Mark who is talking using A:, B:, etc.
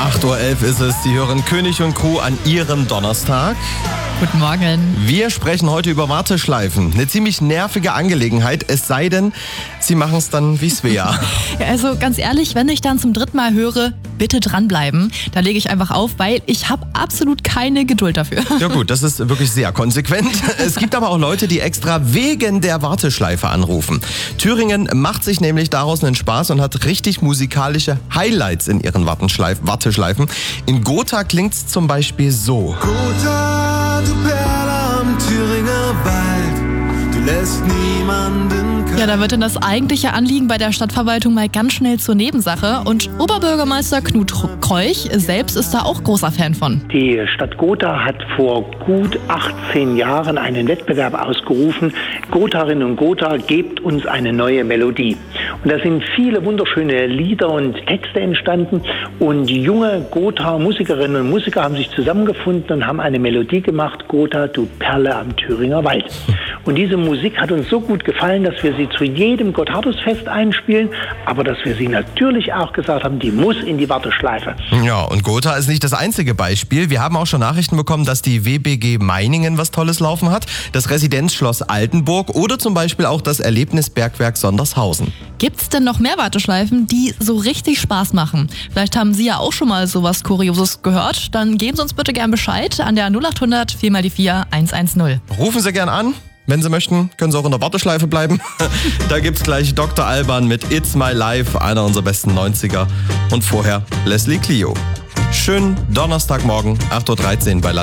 A: 8.11 Uhr ist es. Sie hören König und Crew an Ihrem Donnerstag.
B: Guten Morgen.
A: Wir sprechen heute über Warteschleifen. Eine ziemlich nervige Angelegenheit, es sei denn, Sie machen es dann wie Svea.
B: Ja, also ganz ehrlich, wenn ich dann zum 3. Mal höre, bitte dranbleiben, da lege ich einfach auf, weil ich habe absolut keine Geduld dafür.
A: Ja gut, das ist wirklich sehr konsequent. Es gibt aber auch Leute, die extra wegen der Warteschleife anrufen. Thüringen macht sich nämlich daraus einen Spaß und hat richtig musikalische Highlights in ihren Warteschleifen. In Gotha klingt's zum Beispiel so.
C: Gotha, du Perle am Thüringer Wald, du lässt niemanden kalt.
B: Ja, da wird dann das eigentliche Anliegen bei der Stadtverwaltung mal ganz schnell zur Nebensache. Und Oberbürgermeister Knut Kreuch selbst ist da auch großer Fan von.
D: Die Stadt Gotha hat vor gut 18 Jahren einen Wettbewerb ausgerufen. Gotharinnen und Gotha, gebt uns eine neue Melodie. Und da sind viele wunderschöne Lieder und Texte entstanden. Und junge Gotha-Musikerinnen und Musiker haben sich zusammengefunden und haben eine Melodie gemacht, Gotha, du Perle am Thüringer Wald. Und diese Musik hat uns so gut gefallen, dass wir sie zu jedem Gotthardusfest einspielen, aber dass wir sie natürlich auch gesagt haben, die muss in die Warteschleife.
A: Ja, und Gotha ist nicht das einzige Beispiel. Wir haben auch schon Nachrichten bekommen, dass die WBG Meiningen was Tolles laufen hat, das Residenzschloss Altenburg oder zum Beispiel auch das Erlebnisbergwerk Sondershausen.
B: Gibt's denn noch mehr Warteschleifen, die so richtig Spaß machen? Vielleicht haben Sie ja auch schon mal sowas Kurioses gehört. Dann geben Sie uns bitte gern Bescheid an der 0800 4x4 110.
A: Rufen Sie gern an. Wenn Sie möchten, können Sie auch in der Warteschleife bleiben. Da gibt's gleich Dr. Alban mit It's My Life, einer unserer besten 90er. Und vorher Leslie Clio. Schönen Donnerstagmorgen, 8.13 Uhr bei